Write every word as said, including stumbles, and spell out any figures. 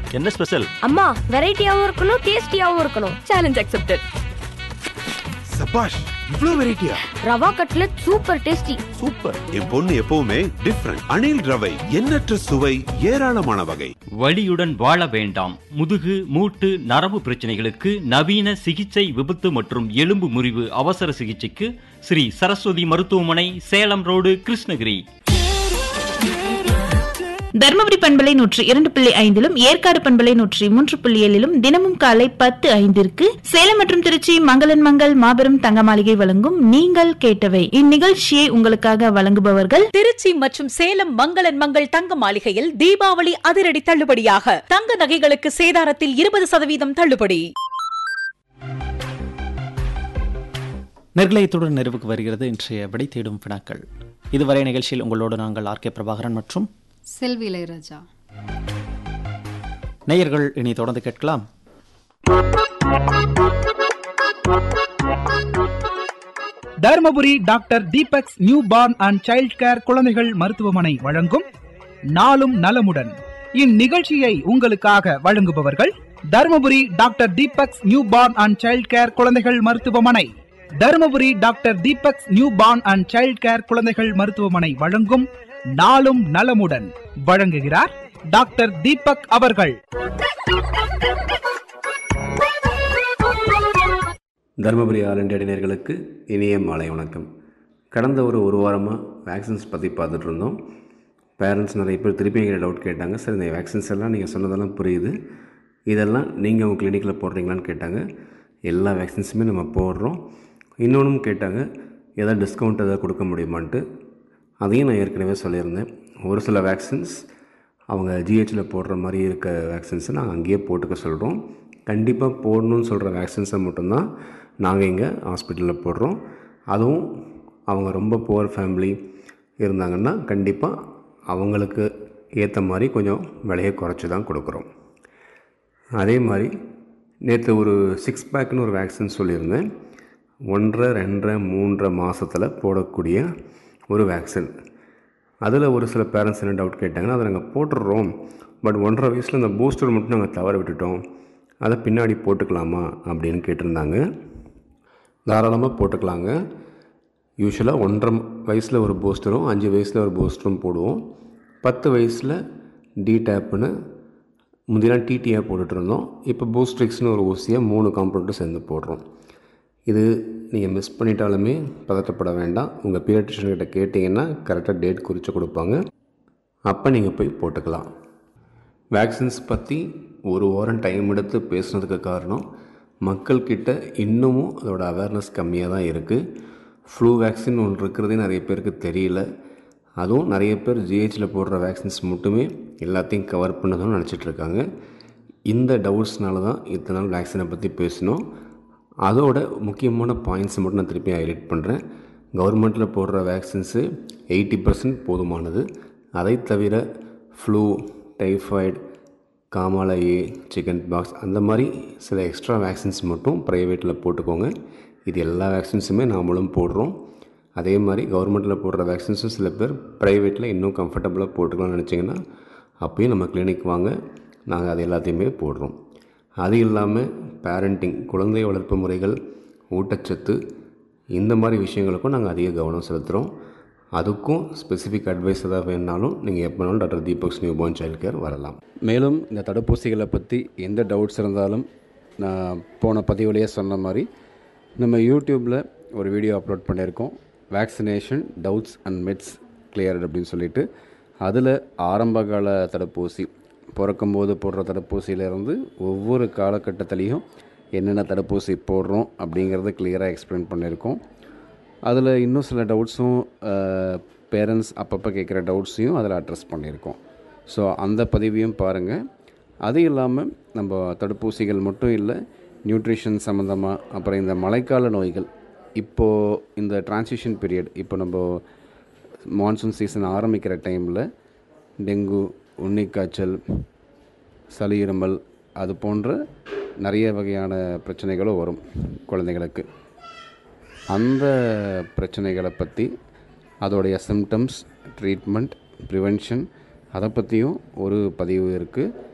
என்ன ஸ்பெஷல்? அம்மா, வெரைட்டியாவும் இருக்கணும், டேஸ்டியாவும் இருக்கணும். Challenge accepted. சபாஷ், இவ்ளோ வெரைட்டியா? Rava cutlet super tasty. Super. என் பொண்ணு எப்பவுமே டிஃபரண்ட். அணில் ரவை, எண்ணற்ற சுவை, ஏராளமான வகை. வலியுடன் வாழ வேண்டாம். முதுகு, மூட்டு, நரம்பு பிரச்சனைகளுக்கு நவீன சிகிச்சை, விபத்து மற்றும் எலும்பு முறிவு அவசர சிகிச்சைக்கு ஸ்ரீ சரஸ்வதி மருத்துவமனை, சேலம் ரோடு, கிருஷ்ணகிரி. தர்மபுரி பண்பலை நூற்றி இரண்டு புள்ளி ஐந்திலும் ஏற்காடு பண்பலை நூற்றி மூன்று புள்ளி ஏழிலும் தினமும் காலை பத்து ஐந்திற்கு சேலம் மற்றும் திருச்சி மங்களன் மங்கள் மாபெரும் தங்க மாளிகை வழங்கும் நீங்கள் கேட்டவை. இந்நிகழ்ச்சியை உங்களுக்காக வழங்குபவர்கள் திருச்சி மற்றும் சேலம் மங்களன் மங்கள் தங்க மாளிகையில் தீபாவளி அதிரடி தள்ளுபடியாக தங்க நகைகளுக்கு சேதாரத்தில் இருபது சதவீதம் தள்ளுபடி. நிர்ணயத்துடன் நிறைவுக்கு வருகிறது இன்றைய விடை தேடும் வினாக்கள். இதுவரை நிகழ்ச்சியில் உங்களோடு நாங்கள் ஆர் கே பிரபாகரன் மற்றும் செல்வி இளையராஜா. நேயர்கள் இனி தொடர்ந்து கேட்கலாம். Dharmapuri doctor Deepak's new born and child care குழந்தைகள் மருத்துவமனை வழங்கும் நாளும் நலமுடன். இந்நிகழ்ச்சியை உங்களுக்காக வழங்குபவர்கள் Dharmapuri doctor Deepak's new born and child care குழந்தைகள் மருத்துவமனை. Dharmapuri doctor Deepak's new born and child care குழந்தைகள் மருத்துவமனை வழங்கும் நாளும் நலமுடன் வழங்குகிறார் டாக்டர் தீபக் அவர்கள். தருமபுரி ஆல் இண்டியா நேயர்களுக்கு இனிய மாலை வணக்கம். கடந்த ஒரு ஒரு வாரமாக வேக்சின்ஸ் பற்றி பார்த்துட்டு இருந்தோம். பேரண்ட்ஸ் நிறைய பேர் திருப்பி எங்கிட்ட டவுட் கேட்டாங்க. சார், இந்த வேக்சின்ஸ் எல்லாம் நீங்கள் சொன்னதெல்லாம் புரியுது, இதெல்லாம் நீங்கள் உங்கள் கிளினிக்கில் போடுறீங்களான்னு கேட்டாங்க. எல்லா வேக்சின்ஸுமே நம்ம போடுறோம். இன்னொன்றும் கேட்டாங்க, ஏதாவது டிஸ்கவுண்ட் எதாவது கொடுக்க முடியுமான்ட்டு. அதையும் நான் ஏற்கனவே சொல்லியிருந்தேன். ஒரு சில வேக்சின்ஸ் அவங்க ஜிஹெச்சில் போடுற மாதிரி இருக்க வேக்சின்ஸை நாங்கள் அங்கேயே போட்டுக்க சொல்கிறோம். கண்டிப்பாக போடணும்னு சொல்கிற வேக்சின்ஸை மட்டும்தான் நாங்கள் இங்கே ஹாஸ்பிட்டலில் போடுறோம். அதுவும் அவங்க ரொம்ப புவர் ஃபேமிலி இருந்தாங்கன்னா கண்டிப்பாக அவங்களுக்கு ஏற்ற மாதிரி கொஞ்சம் விலையை குறைச்சி தான் கொடுக்குறோம். அதே மாதிரி நேற்று ஒரு சிக்ஸ் பேக்குன்னு ஒரு வேக்சின் சொல்லியிருந்தேன். ஒன்றரை ரெண்டரை மூன்றரை மாதத்தில் போடக்கூடிய ஒரு வேக்சின். அதில் ஒரு சில பேரண்ட்ஸ் என்ன டவுட் கேட்டாங்கன்னா, அதை நாங்கள் போட்டுடுறோம், பட் ஒன்றரை வயசில் அந்த பூஸ்டர் மட்டும் நாங்கள் தவற விட்டுட்டோம், அதை பின்னாடி போட்டுக்கலாமா அப்படின்னு கேட்டிருந்தாங்க. தாராளமாக போட்டுக்கலாங்க. யூஸ்வலாக ஒன்றரை வயசில் ஒரு பூஸ்டரும் அஞ்சு வயசில் ஒரு பூஸ்டரும் போடுவோம். பத்து வயசில் டி டேப்புன்னு முந்தினா டிடியாக போட்டுட்ருந்தோம். இப்போ பூஸ்ட்ரிக்ஸ்னு ஒரு ஊசியாக மூணு காம்பவுண்டும் சேர்ந்து போடுறோம். இது நீங்கள் மிஸ் பண்ணிட்டாலுமே பதட்டப்பட வேண்டாம். உங்கள் பீடியாட்ரிஷியன்கிட்ட கேட்டிங்கன்னா கரெக்டாக டேட் குறித்து கொடுப்பாங்க. அப்போ நீங்கள் போய் போட்டுக்கலாம். வேக்சின்ஸ் பற்றி ஒரு வாரம் டைம் எடுத்து பேசுனதுக்கு காரணம், மக்கள்கிட்ட இன்னமும் அதோட அவேர்னஸ் கம்மியாக தான் இருக்குது. ஃப்ளூ வேக்சின் ஒன்று இருக்கிறதே நிறைய பேருக்கு தெரியல. அதுவும் நிறைய பேர் ஜிஹெச்சில் போடுற வேக்சின்ஸ் மட்டுமே எல்லாத்தையும் கவர் பண்ணதுன்னு நினச்சிட்ருக்காங்க. இந்த டவுட்ஸ்னால தான் இத்தனை நாள் வேக்சினை பற்றி பேசினோம். அதோட முக்கியமான பாயிண்ட்ஸை மட்டும் நான் திருப்பி ஹைலைட் பண்ணுறேன். கவர்மெண்ட்டில் போடுற வேக்சின்ஸு எயிட்டி பர்சன்ட் போதுமானது. அதை தவிர ஃப்ளூ, டைஃபாய்டு, காமாலையே, சிக்கன் பாக்ஸ் அந்த மாதிரி சில எக்ஸ்ட்ரா வேக்சின்ஸ் மட்டும் ப்ரைவேட்டில் போட்டுக்கோங்க. இது எல்லா வேக்சின்ஸுமே நாமளும் போடுறோம். அதே மாதிரி கவர்மெண்ட்டில் போடுற வேக்சின்ஸும் சில பேர் ப்ரைவேட்டில் இன்னும் கம்ஃபர்டபுளாக போட்டுக்கலாம்னு நினச்சிங்கன்னா அப்போயும் நம்ம கிளினிக் வாங்க, நாங்கள் அது எல்லாத்தையுமே போடுறோம். அது இல்லாமல் பேரண்டிங், குழந்தை வளர்ப்பு முறைகள், ஊட்டச்சத்து, இந்த மாதிரி விஷயங்களுக்கும் நாங்கள் அதிக கவனம் செலுத்துகிறோம். அதுக்கும் ஸ்பெசிஃபிக் அட்வைஸ் எதாவது வேணுனாலும் நீங்கள் எப்போனாலும் doctor Deepak's new born child care வரலாம். மேலும் இந்த தடுப்பூசிகளை பற்றி எந்த டவுட்ஸ் இருந்தாலும் நான் போன பதிவுலேயே சொன்ன மாதிரி நம்ம யூடியூப்பில் ஒரு வீடியோ அப்லோட் பண்ணியிருக்கோம். Vaccination doubts and myths cleared அப்படின்னு சொல்லிட்டு, அதில் ஆரம்பகால தடுப்பூசி, பிறக்கும்போது போடுற தடுப்பூசியிலேருந்து ஒவ்வொரு காலகட்டத்திலையும் என்னென்ன தடுப்பூசி போடுறோம் அப்படிங்கிறத கிளியராக எக்ஸ்பிளைன் பண்ணியிருக்கோம். அதில் இன்னும் சில டவுட்ஸும் பேரண்ட்ஸ் அப்பப்போ கேட்குற டவுட்ஸையும் அதில் அட்ரஸ் பண்ணியிருக்கோம். ஸோ அந்த பதிவையும் பாருங்கள். அது இல்லாமல் நம்ம தடுப்பூசிகள் மட்டும் இல்லை, நியூட்ரிஷன் சம்மந்தமாக, அப்புறம் இந்த மழைக்கால நோய்கள், இப்போது இந்த டிரான்சிஷன் பீரியட், இப்போ நம்ம மான்சூன் சீசன் ஆரம்பிக்கிற டைமில் டெங்கு, உன்னிக்காய்ச்சல், சளி இருமல், அது போன்ற நிறைய வகையான பிரச்சனைகளும் வரும் குழந்தைகளுக்கு. அந்த பிரச்சனைகளை பற்றி, அதோடைய சிம்டம்ஸ், ட்ரீட்மெண்ட், ப்ரிவென்ஷன், அதை பற்றியும் ஒரு பதிவு இருக்குது.